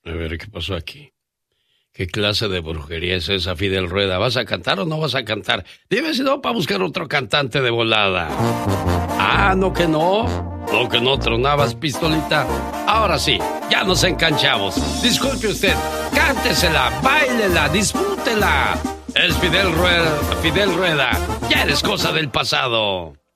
A ver, ¿qué pasó aquí? ¿Qué clase de brujería es esa, Fidel Rueda? ¿Vas a cantar o no vas a cantar? Dime si no, para buscar otro cantante de volada. Ah, no que no. No que no tronabas, pistolita. Ahora sí, ya nos enganchamos. Disculpe usted, cántesela, báilela, disfrútela. Es Fidel Rueda. Ya eres cosa del pasado.